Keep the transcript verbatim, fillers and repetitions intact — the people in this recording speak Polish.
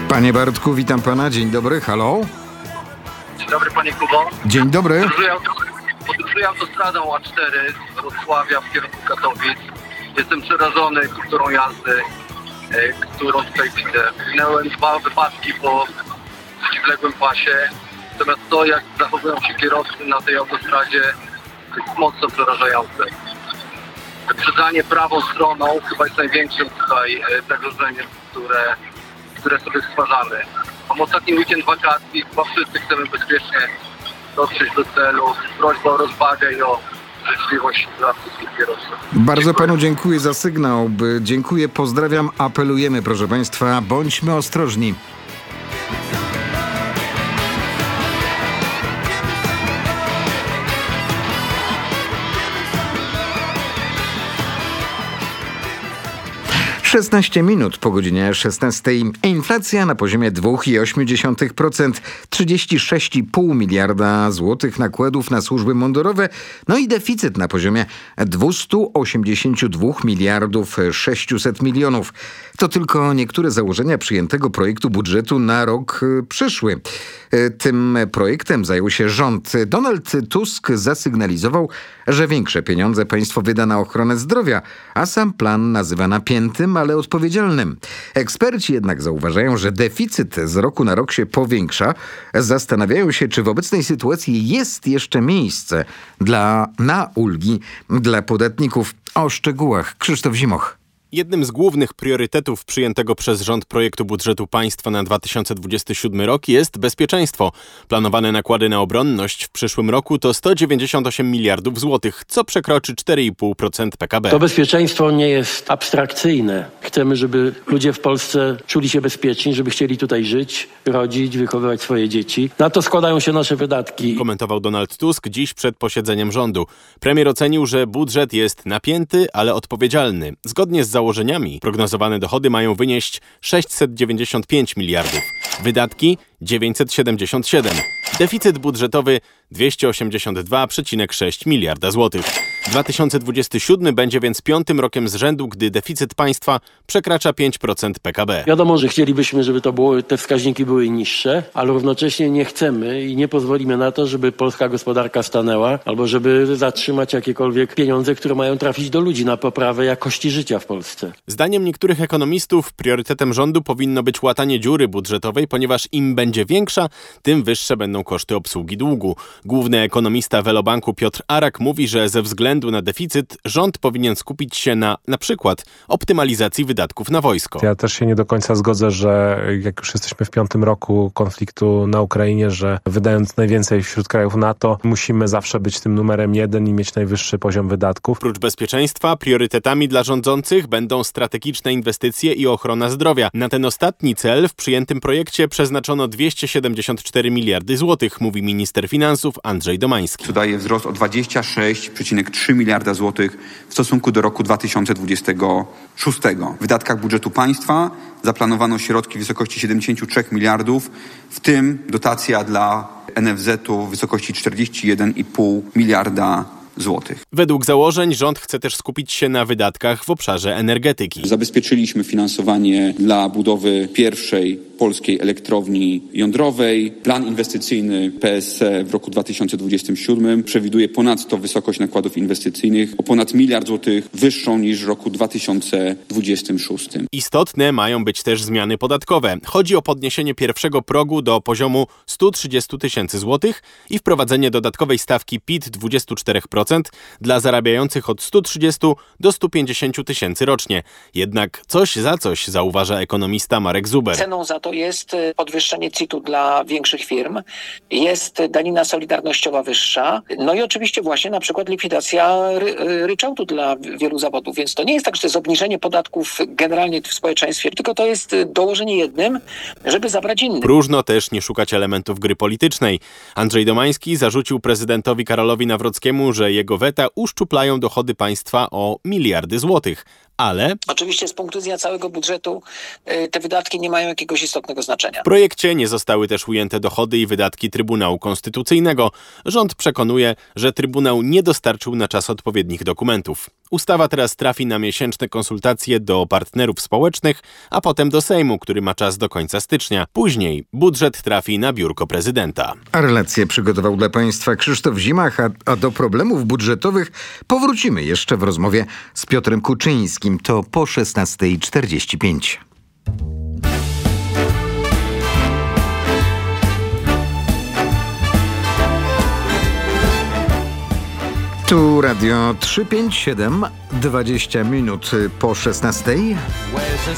Panie Bartku, witam pana. Dzień dobry, halo. Dzień dobry, panie Kubo. Dzień dobry. Podróżuję, podróżuję autostradą A cztery z Wrocławia w kierunku Katowic. Jestem przerażony kulturą jazdy, e, którą tutaj widzę. Minąłem dwa wypadki po przeciwległym pasie. Natomiast to, jak zachowują się kierowcy na tej autostradzie, jest mocno przerażające. Wyprzedzanie prawą stroną chyba jest największym tutaj e, zagrożeniem, które, które sobie stwarzamy. Mam ostatni weekend wakacji, chyba wszyscy chcemy bezpiecznie dotrzeć do celu. Prośba o rozwagę i o życzliwość dla wszystkich kierowców. Bardzo Dziękuję. panu dziękuję za sygnał. Dziękuję, pozdrawiam, apelujemy, proszę państwa, bądźmy ostrożni. szesnaście minut po godzinie szesnastej. Inflacja na poziomie dwa przecinek osiem procent, trzydzieści sześć i pół miliarda złotych nakładów na służby mundurowe, no i deficyt na poziomie dwieście osiemdziesiąt dwa miliardów sześćset milionów. To tylko niektóre założenia przyjętego projektu budżetu na rok przyszły. Tym projektem zajął się rząd. Donald Tusk zasygnalizował, że większe pieniądze państwo wyda na ochronę zdrowia, a sam plan nazywa napiętym, ale odpowiedzialnym. Eksperci jednak zauważają, że deficyt z roku na rok się powiększa. Zastanawiają się, czy w obecnej sytuacji jest jeszcze miejsce dla, na ulgi dla podatników. O szczegółach Krzysztof Zimoch. Jednym z głównych priorytetów przyjętego przez rząd projektu budżetu państwa na dwa tysiące dwudziesty siódmy rok jest bezpieczeństwo. Planowane nakłady na obronność w przyszłym roku to sto dziewięćdziesiąt osiem miliardów złotych, co przekroczy cztery i pół procent P K B. To bezpieczeństwo nie jest abstrakcyjne. Chcemy, żeby ludzie w Polsce czuli się bezpieczni, żeby chcieli tutaj żyć, rodzić, wychowywać swoje dzieci. Na to składają się nasze wydatki. Komentował Donald Tusk dziś przed posiedzeniem rządu. Premier ocenił, że budżet jest napięty, ale odpowiedzialny. Zgodnie z założeniami prognozowane dochody mają wynieść sześćset dziewięćdziesiąt pięć miliardów, wydatki dziewięćset siedemdziesiąt siedem, deficyt budżetowy dwieście osiemdziesiąt dwa przecinek sześć miliarda złotych. dwa tysiące dwudziesty siódmy będzie więc piątym rokiem z rzędu, gdy deficyt państwa przekracza pięć procent P K B. Wiadomo, że chcielibyśmy, żeby to było, te wskaźniki były niższe, ale równocześnie nie chcemy i nie pozwolimy na to, żeby polska gospodarka stanęła, albo żeby zatrzymać jakiekolwiek pieniądze, które mają trafić do ludzi na poprawę jakości życia w Polsce. Zdaniem niektórych ekonomistów priorytetem rządu powinno być łatanie dziury budżetowej, ponieważ im będzie większa, tym wyższe będą koszty obsługi długu. Główny ekonomista Velobanku Piotr Arak mówi, że ze względu na deficyt rząd powinien skupić się na na przykład optymalizacji wydatków na wojsko. Ja też się nie do końca zgodzę, że jak już jesteśmy w piątym roku konfliktu na Ukrainie, że wydając najwięcej wśród krajów NATO, musimy zawsze być tym numerem jeden i mieć najwyższy poziom wydatków. Oprócz bezpieczeństwa priorytetami dla rządzących będą strategiczne inwestycje i ochrona zdrowia. Na ten ostatni cel w przyjętym projekcie przeznaczono dwieście siedemdziesiąt cztery miliardy złotych, mówi minister finansów Andrzej Domański. To daje wzrost o dwadzieścia sześć przecinek trzy miliarda złotych w stosunku do roku dwa tysiące dwudziestego szóstego. W wydatkach budżetu państwa zaplanowano środki w wysokości siedemdziesiąt trzy miliardów, w tym dotacja dla N F Z-u w wysokości czterdzieści jeden i pół miliarda złotych. Według założeń rząd chce też skupić się na wydatkach w obszarze energetyki. Zabezpieczyliśmy finansowanie dla budowy pierwszej polskiej elektrowni jądrowej. Plan inwestycyjny P S C w roku dwa tysiące dwudziestym siódmym przewiduje ponadto wysokość nakładów inwestycyjnych o ponad miliard złotych wyższą niż w roku dwa tysiące dwudziestym szóstym. Istotne mają być też zmiany podatkowe. Chodzi o podniesienie pierwszego progu do poziomu sto trzydzieści tysięcy złotych i wprowadzenie dodatkowej stawki P I T dwadzieścia cztery procent dla zarabiających od stu trzydziestu do stu pięćdziesięciu tysięcy rocznie. Jednak coś za coś, zauważa ekonomista Marek Zuber. Ceną za to jest podwyższenie C I T-u dla większych firm, jest danina solidarnościowa wyższa, no i oczywiście właśnie na przykład likwidacja ry- ryczałtu dla wielu zawodów, więc to nie jest tak, że to jest obniżenie podatków generalnie w społeczeństwie, tylko to jest dołożenie jednym, żeby zabrać innym. Próżno też nie szukać elementów gry politycznej. Andrzej Domański zarzucił prezydentowi Karolowi Nawrockiemu, że jego weta uszczuplają dochody państwa o miliardy złotych. Ale oczywiście z punktu widzenia całego budżetu te wydatki nie mają jakiegoś istotnego znaczenia. W projekcie nie zostały też ujęte dochody i wydatki Trybunału Konstytucyjnego. Rząd przekonuje, że Trybunał nie dostarczył na czas odpowiednich dokumentów. Ustawa teraz trafi na miesięczne konsultacje do partnerów społecznych, a potem do Sejmu, który ma czas do końca stycznia. Później budżet trafi na biurko prezydenta. A relację przygotował dla Państwa Krzysztof Zimach, a, a do problemów budżetowych powrócimy jeszcze w rozmowie z Piotrem Kuczyńskim. To po szesnasta czterdzieści pięć. Tu Radio trzysta pięćdziesiąt siedem, dwadzieścia minut po szesnastej.